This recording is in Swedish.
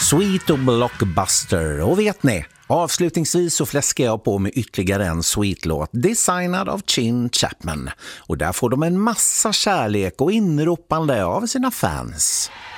Sweet och Blockbuster. Och vet ni, avslutningsvis så fläskar jag på med ytterligare en Sweet-låt designad av Chin Chapman. Och där får de en massa kärlek och inropande av sina fans.